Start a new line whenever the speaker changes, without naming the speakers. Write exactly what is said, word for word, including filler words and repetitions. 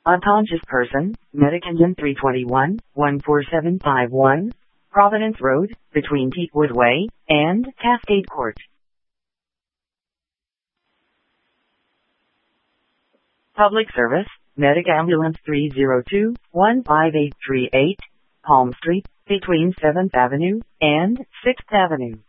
Unconscious person, Medicanton three twenty-one, one four seven five one, Providence Road, between Teakwood Way and Cascade Court. Public service, Medic Ambulance three zero two, one five eight three eight, Palm Street, between seventh Avenue and sixth Avenue.